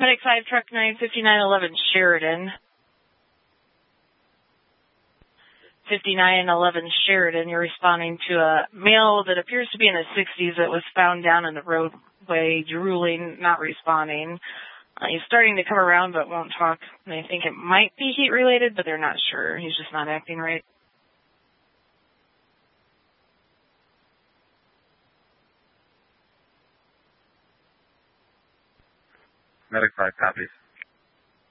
Medic 5, Truck 9, 5911 Sheridan. 5911 Sheridan, you're responding to a male that appears to be in his 60s that was found down in the roadway, drooling, not responding. He's starting to come around but won't talk. They think it might be heat-related, but they're not sure. He's just not acting right. Medic 5 copies.